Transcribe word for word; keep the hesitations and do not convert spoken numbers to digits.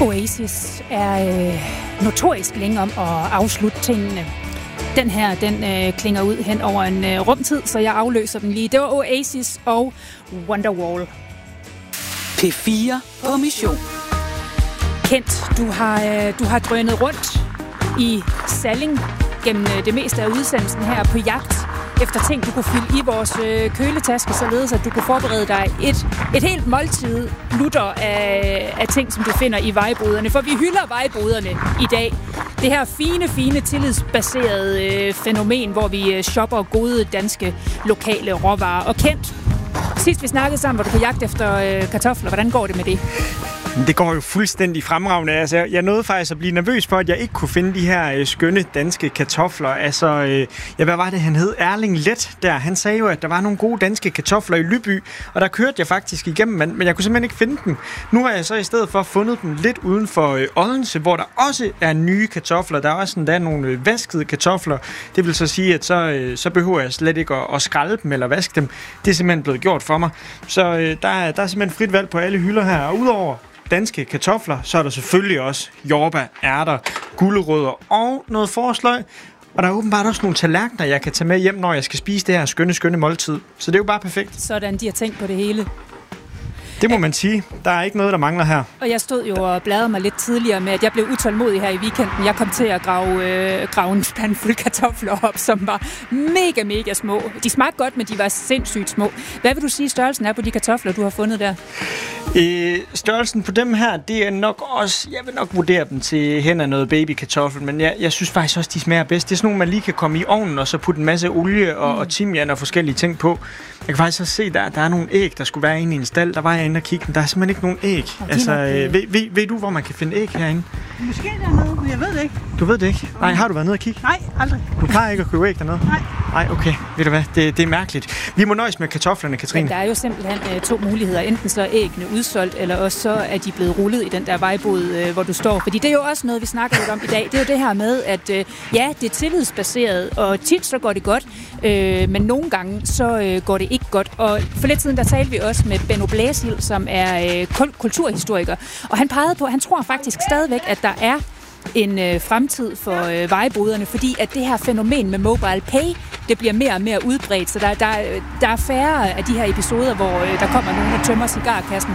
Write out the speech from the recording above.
Oasis er øh, notorisk længe om at afslutte tingene. Den her, den øh, klinger ud hen over en øh, rumtid, så jeg afløser den lige. Det var Oasis og Wonderwall. P fire på mission. Kent, du har, øh, du har drønet rundt i Salling gennem øh, det meste af udsendelsen her på jagt efter ting, du kunne fylde i vores øh, køletaske, således at du kunne forberede dig et, et helt måltid lutter af, af ting, som du finder i vejboderne. For vi hylder vejboderne i dag. Det her fine, fine, tillidsbaserede øh, fænomen, hvor vi øh, shopper gode danske lokale råvarer. Og Kent, sidst vi snakkede sammen, hvor du kunne jagte efter øh, kartofler. Hvordan går det med det? Det går jo fuldstændig fremragende. Altså, jeg nåede faktisk at blive nervøs for, at jeg ikke kunne finde de her øh, skønne danske kartofler. Altså, øh, ja, hvad var det, han hed? Erling Let der. Han sagde jo, at der var nogle gode danske kartofler i Lyby, og der kørte jeg faktisk igennem, men, men jeg kunne simpelthen ikke finde dem. Nu har jeg så i stedet for fundet dem lidt uden for øh, Odense, hvor der også er nye kartofler. Der er også endda nogle øh, vaskede kartofler. Det vil så sige, at så, øh, så behøver jeg slet ikke at, at skralde dem eller vaske dem. Det er simpelthen blevet gjort for mig. Så øh, der, er, der er simpelthen frit valg på alle hylder her, og udover danske kartofler, så er der selvfølgelig også jordbær, ærter, gulerødder og noget forsløg. Og der er åbenbart også nogle tallerkener, jeg kan tage med hjem, når jeg skal spise det her skønne, skønne måltid. Så det er jo bare perfekt. Sådan, de har tænkt på det hele. Det må man sige. Der er ikke noget, der mangler her. Og jeg stod jo og bladrede mig lidt tidligere med, at jeg blev utålmodig her i weekenden. Jeg kom til at grave, øh, grave en spand fuld kartofler op, som var mega, mega små. De smagte godt, men de var sindssygt små. Hvad vil du sige, størrelsen er på de kartofler, du har fundet der? Øh, størrelsen på dem her, det er nok også... Jeg vil nok vurdere dem til hen af noget babykartoffel, men jeg, jeg synes faktisk også, de smager bedst. Det er sådan nogle, man lige kan komme i ovnen og så putte en masse olie og, mm. og timian og forskellige ting på. Jeg kan faktisk også se, der der er nogle æg, der skulle være inde i en stald. Der var jeg inde og kigge, men der er simpelthen ikke nogen æg. Altså, øh, ved, ved, ved du, hvor man kan finde æg herinde? Måske dernede, men jeg ved det ikke. Du ved det ikke? Nej, har du været nede og kigge? Nej, aldrig. Du plejer ikke at købe æg dernede? Nej. Nej, okay. Ved du hvad? Det, det er mærkeligt. Vi må nøjes med kartoflerne, Katrine. Men der er jo simpelthen øh, to muligheder. Enten så er æggene udsolgt, eller også så er de blevet rullet i den der vejbod, øh, hvor du står. Fordi det er jo også noget, vi snakker lidt om i dag. Det er jo det her med, at øh, ja, det er tillidsbaseret, og tit så går det godt, øh, men nogle gange så øh, går det ikke godt. Og for lidt siden, der talte vi også med Benno Blæsild, som er øh, kulturhistoriker, og han pegede på, han tror faktisk stadigvæk, at der er en øh, fremtid for øh, vejboderne, fordi at det her fænomen med mobile pay, det bliver mere og mere udbredt, så der, der, der er færre af de her episoder, hvor øh, der kommer nogen og tømmer cigarkassen